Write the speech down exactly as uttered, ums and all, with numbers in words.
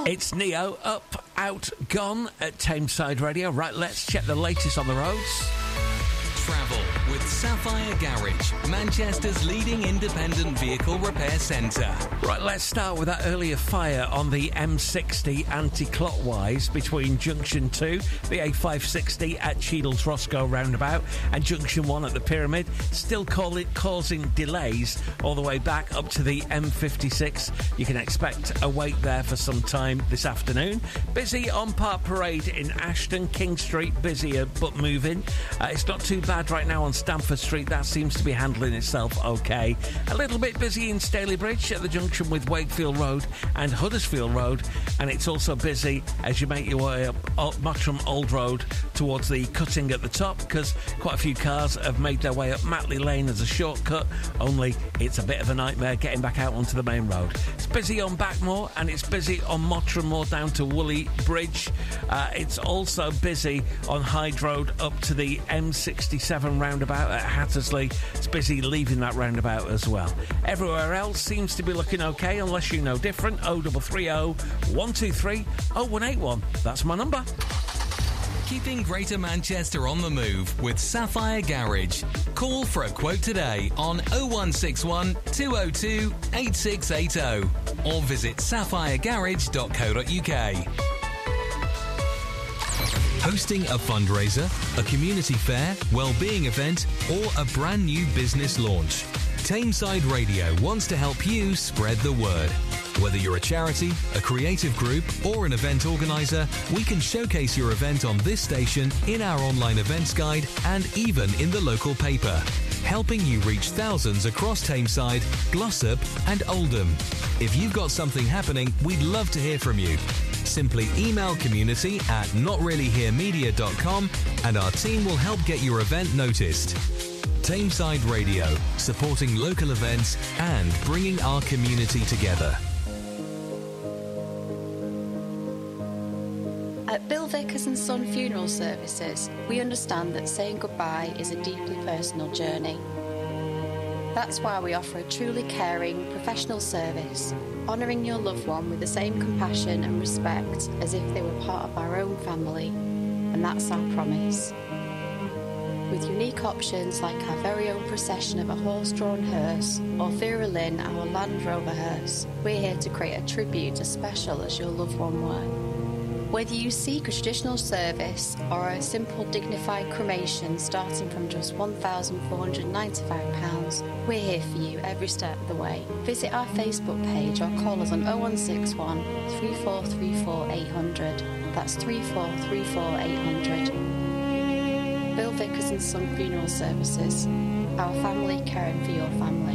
It's Neo, Up, Out, Gone at Tameside Radio. Right, let's check the latest on the roads. Travel with Sapphire Garage, Manchester's leading independent vehicle repair centre. Right, let's start with that earlier fire on the M sixty anti-clockwise between Junction two, the A five sixty at Cheadle's Roscoe roundabout, and Junction one at the Pyramid. Still call it causing delays all the way back up to the M fifty-six. You can expect a wait there for some time this afternoon. Busy on Park Parade in Ashton, King Street, busier but moving. Uh, it's not too bad right now on Stamford Street. That seems to be handling itself okay. A little bit busy in Staley Bridge at the junction with Wakefield Road and Huddersfield Road, and it's also busy as you make your way up, up Mottram Old Road towards the cutting at the top, because quite a few cars have made their way up Matley Lane as a shortcut, only it's a bit of a nightmare getting back out onto the main road. It's busy on Backmoor, and it's busy on Mottram Moor down to Woolley Bridge. Uh, it's also busy on Hyde Road up to the M sixty-seven roundabout at Hattersley. It's busy leaving that roundabout as well. Everywhere else seems to be looking okay, unless you know different. oh three three oh, one two three, oh one eight one. That's my number. Keeping Greater Manchester on the move with Sapphire Garage. Call for a quote today on oh one six one, two oh two, eight six eight oh or visit sapphire garage dot co dot uk. Hosting a fundraiser, a community fair, well-being event, or a brand new business launch? Tameside Radio wants to help you spread the word. Whether you're a charity, a creative group, or an event organiser, we can showcase your event on this station, in our online events guide, and even in the local paper, helping you reach thousands across Tameside, Glossop, and Oldham. If you've got something happening, we'd love to hear from you. Simply email community at not really here media dot com and our team will help get your event noticed. Tameside Radio, supporting local events and bringing our community together. At Bill Vickers and Son Funeral Services, we understand that saying goodbye is a deeply personal journey. That's why we offer a truly caring, professional service, honouring your loved one with the same compassion and respect as if they were part of our own family, and that's our promise. With unique options like our very own procession of a horse-drawn hearse or Vera Lynn, our Land Rover hearse, we're here to create a tribute as special as your loved one were. Whether you seek a traditional service or a simple dignified cremation starting from just one thousand four hundred ninety-five pounds, we're here for you every step of the way. Visit our Facebook page or call us on oh one six one, three four three four, eight hundred. That's three four three four, eight hundred. Bill Vickers and Son Funeral Services. Our family caring for your family.